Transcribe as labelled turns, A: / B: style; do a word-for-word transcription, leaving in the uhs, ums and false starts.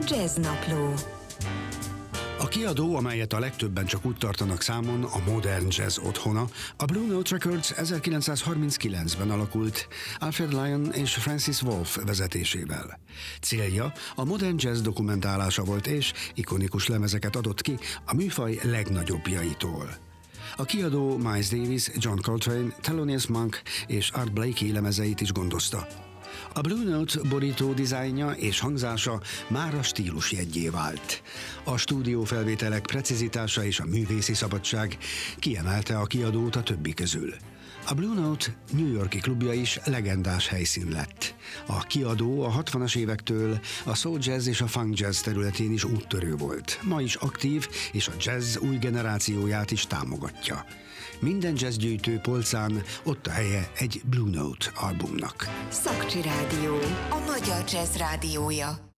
A: Jazznapló.
B: A kiadó, amelyet a legtöbben csak úgy tartanak számon, a modern jazz otthona, a Blue Note Records ezerkilencszázharminckilencben alakult Alfred Lion és Francis Wolff vezetésével. Célja a modern jazz dokumentálása volt, és ikonikus lemezeket adott ki a műfaj legnagyobbjaitól. A kiadó Miles Davis, John Coltrane, Thelonious Monk és Art Blakey lemezeit is gondozta. A Blue Note borító dizájnja és hangzása már a stílus jeggyé vált. A stúdiófelvételek precizitása és a művészi szabadság kiemelte a kiadót a többi közül. A Blue Note New York-i klubja is legendás helyszín lett. A kiadó a hatvanas évektől a soul jazz és a funk jazz területén is úttörő volt. Ma is aktív, és a jazz új generációját is támogatja. Minden jazzgyűjtő polcán ott a helye egy Blue Note albumnak.
A: Szakcsi Rádió, a magyar jazz rádiója.